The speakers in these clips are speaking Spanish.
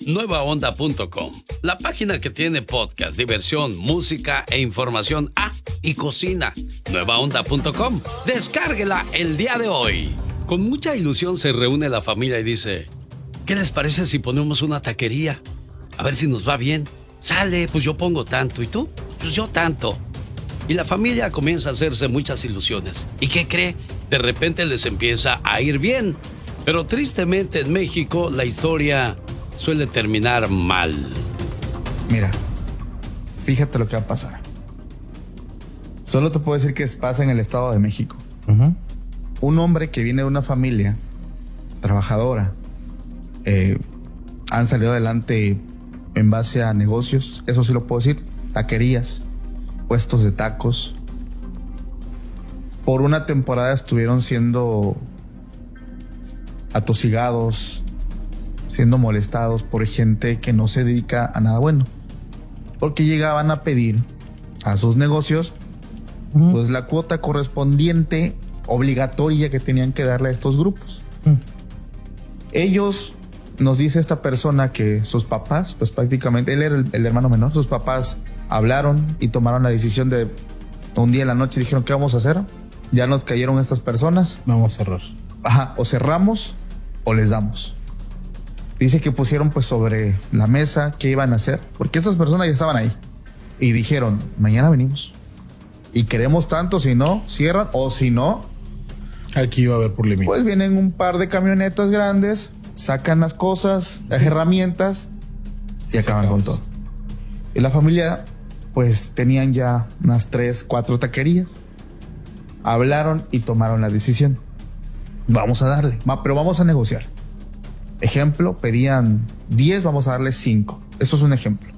nuevaonda.com, la página que tiene podcast, diversión, música e información. Y cocina. Nuevaonda.com. Descárguela el día de hoy. Con mucha ilusión se reúne la familia y dice: ¿qué les parece si ponemos una taquería? A ver si nos va bien. Sale, pues yo pongo tanto. ¿Y tú? Pues yo tanto. Y la familia comienza a hacerse muchas ilusiones. ¿Y qué cree? De repente les empieza a ir bien. Pero tristemente en México la historia suele terminar mal. Mira, fíjate lo que va a pasar. Solo te puedo decir que pasa en el Estado de México. Un hombre que viene de una familia trabajadora, han salido adelante en base a negocios, eso sí lo puedo decir, taquerías, puestos de tacos. Por una temporada estuvieron siendo atosigados, siendo molestados por gente que no se dedica a nada bueno, porque llegaban a pedir a sus negocios pues la cuota correspondiente obligatoria que tenían que darle a estos grupos. Ellos, nos dice esta persona que sus papás, pues prácticamente él era el hermano menor, sus papás hablaron y tomaron la decisión de un día en la noche, dijeron: ¿qué vamos a hacer? Ya nos cayeron estas personas, vamos a cerrar. O cerramos o les damos. Dice que pusieron pues sobre la mesa qué iban a hacer, porque estas personas ya estaban ahí y dijeron: mañana venimos y queremos tanto, si no, cierran, o si no, aquí va a haber problemas. Pues vienen un par de camionetas grandes, sacan las cosas, las herramientas y acaban con todo. Y la familia pues tenían ya unas 3, 4 taquerías. Hablaron y tomaron la decisión: vamos a darle, pero vamos a negociar. Ejemplo, pedían 10, vamos a darle 5. Eso es un ejemplo.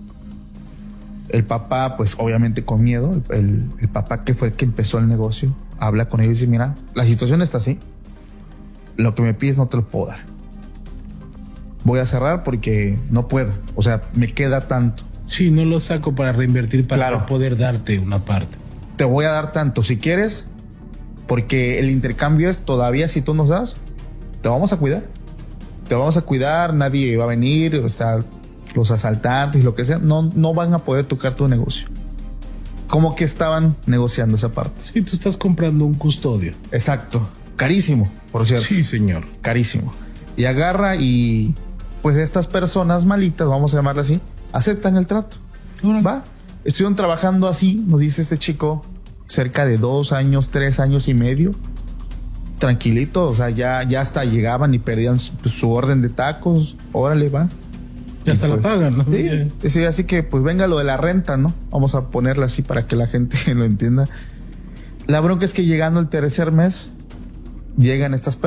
El papá, pues obviamente con miedo, el papá que fue el que empezó el negocio, habla con ellos y dice: mira, la situación está así, lo que me pides no te lo puedo dar. Voy a cerrar porque no puedo, o sea, me queda tanto. Sí, no lo saco para reinvertir, para poder darte una parte. Te voy a dar tanto si quieres, porque el intercambio es todavía, si tú nos das, te vamos a cuidar. Te vamos a cuidar, nadie va a venir, o sea, los asaltantes y lo que sea, no van a poder tocar tu negocio. Como que estaban negociando esa parte. Sí, tú estás comprando un custodio. Exacto. Carísimo, por cierto. Sí, señor. Carísimo. Y agarra y pues estas personas malitas, vamos a llamarle así, aceptan el trato. Va. Estuvieron trabajando así, nos dice este chico, cerca de 2 años, 3 años y medio. Tranquilito, o sea, ya hasta llegaban y perdían su orden de tacos. Órale, va. Ya se la pagan, ¿no? Sí, así que pues venga lo de la renta, ¿no? Vamos a ponerla así para que la gente lo entienda. La bronca es que llegando el tercer mes, llegan estas personas